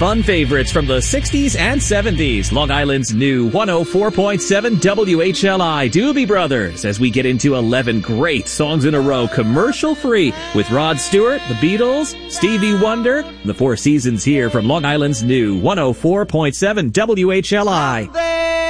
fun favorites from the 60s and 70s. Long Island's new 104.7 WHLI Doobie Brothers as we get into 11 great songs in a row, commercial-free, with Rod Stewart, the Beatles, Stevie Wonder, the Four Seasons here from Long Island's new 104.7 WHLI.